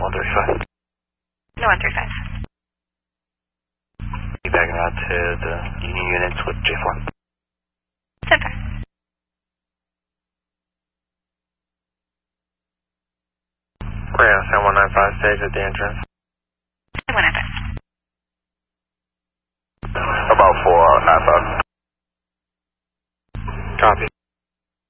135. No 135. Backing out to the Union units with J4. Center. Korea, 7195, stage at the entrance.